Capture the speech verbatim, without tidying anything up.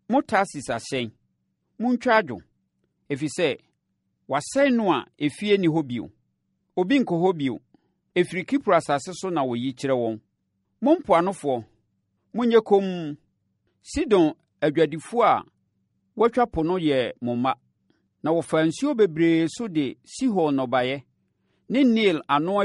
Mo Tarsis ahyɛn, montwa adwo, ɛfiri sɛ, wasɛe no a efie ni hɔ bio. Obi nkɔ hɔ bio. Ɛfiri Kipro asase so na wɔyi kyerɛ wɔn. Mo mpoanofoɔ, monyɛ komm. Sidon adwadifoɔ a wɔatwa po no yɛ mo mma, na wɔfaa nsuo bebree so de Sihor nnɔbaeɛ ne Nil ano